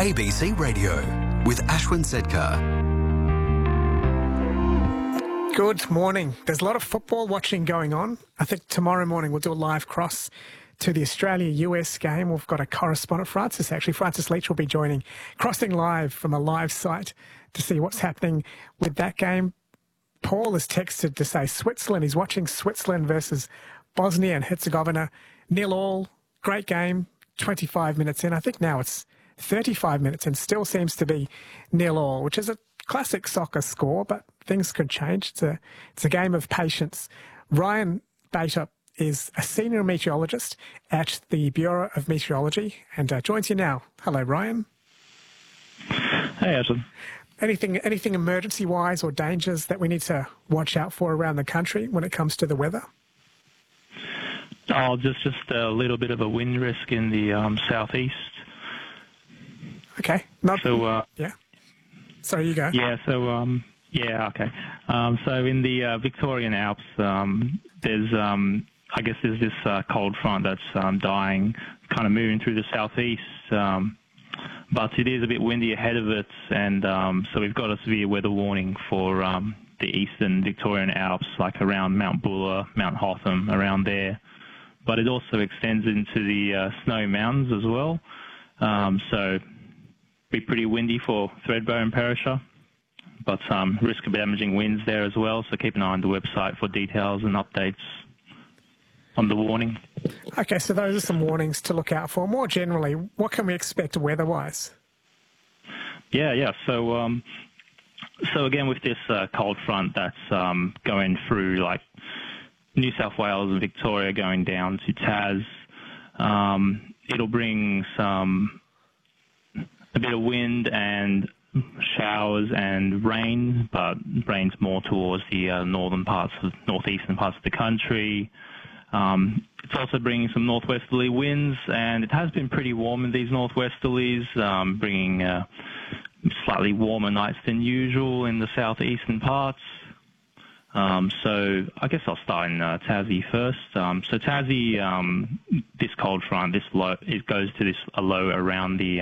ABC Radio with Ashwin Sedkar. Good morning. There's a lot of football watching going on. I think tomorrow morning we'll do a live cross to the Australia-US game. We've got a correspondent, Francis Leach will be crossing live from a live site to see what's happening with that game. Paul has texted to say Switzerland. He's watching Switzerland versus Bosnia and Herzegovina. 0-0. Great game. 25 minutes in. I think now it's 35 minutes and still seems to be 0-0, which is a classic soccer score, but things could change. It's a game of patience. Ryan Bater is a senior meteorologist at the Bureau of Meteorology and joins you now. Hello, Ryan. Hey, Ashton. Anything emergency-wise or dangers that we need to watch out for around the country when it comes to the weather? Oh, just a little bit of a wind risk in the southeast. Okay. Yeah. Sorry, you go. Yeah. Okay. So in the Victorian Alps, there's this cold front that's dying, kind of moving through the southeast. But it is a bit windy ahead of it, and so we've got a severe weather warning for the eastern Victorian Alps, like around Mount Buller, Mount Hotham, around there. But it also extends into the Snowy Mountains as well. So be pretty windy for Thredbo and Perisher, but risk of damaging winds there as well. So keep an eye on the website for details and updates on the warning. Okay, so those are some warnings to look out for. More generally, what can we expect weather-wise? Yeah. So again, with this cold front that's going through like New South Wales and Victoria, going down to Tas, it'll bring a bit of wind and showers and rain, but rain's more towards the northeastern parts of the country. It's also bringing some northwesterly winds, and it has been pretty warm in these northwesterlies, bringing slightly warmer nights than usual in the southeastern parts. So I guess I'll start in Tassie first. So Tassie, this cold front, it goes to a low around the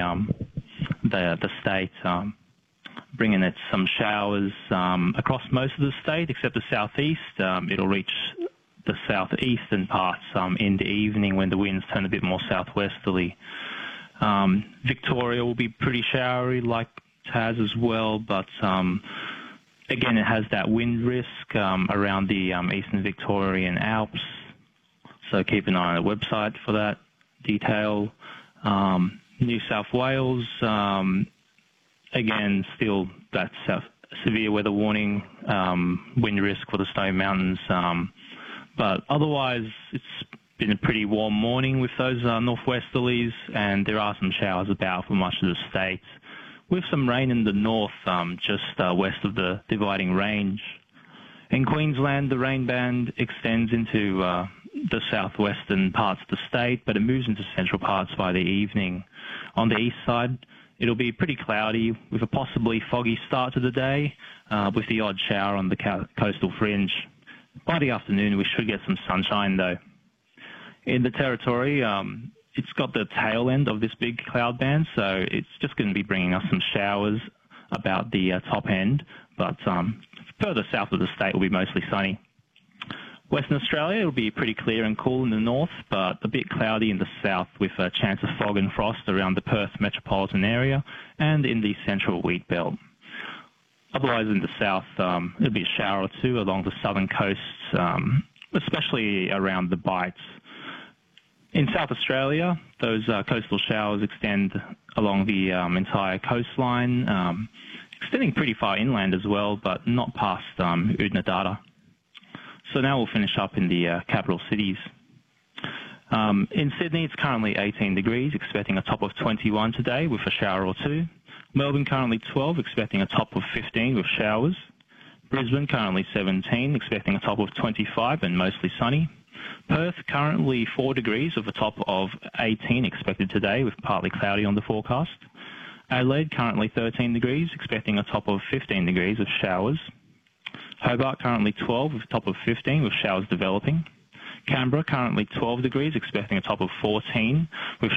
state, bringing it some showers across most of the state, except the southeast. It'll reach the southeastern parts in the evening when the winds turn a bit more southwesterly. Victoria will be pretty showery like Tas as well, but again, it has that wind risk around the eastern Victorian Alps, so keep an eye on the website for that detail. New South Wales, again, still that severe weather warning, wind risk for the Snowy Mountains, but otherwise it's been a pretty warm morning with those northwesterlies, and there are some showers about for much of the state, with some rain in the north, just west of the dividing range. In Queensland, the rain band extends into the southwestern parts of the state, but it moves into central parts by the evening. On the east side, it'll be pretty cloudy with a possibly foggy start to the day, with the odd shower on the coastal fringe. By the afternoon, we should get some sunshine, though. In the Territory, it's got the tail end of this big cloud band, so it's just going to be bringing us some showers about the top end, but further south of the state will be mostly sunny. Western Australia, it'll be pretty clear and cool in the north, but a bit cloudy in the south with a chance of fog and frost around the Perth metropolitan area and in the central wheat belt. Otherwise, in the south, it'll be a shower or two along the southern coasts, especially around the Bights. In South Australia, those coastal showers extend along the entire coastline, extending pretty far inland as well, but not past Oodnadatta. So now we'll finish up in the capital cities. In Sydney, it's currently 18 degrees, expecting a top of 21 today with a shower or two. Melbourne currently 12, expecting a top of 15 with showers. Brisbane currently 17, expecting a top of 25 and mostly sunny. Perth currently 4 degrees with a top of 18 expected today with partly cloudy on the forecast. Adelaide currently 13 degrees, expecting a top of 15 degrees with showers. Hobart currently 12 with a top of 15 with showers developing. Canberra currently 12 degrees, expecting a top of 14 with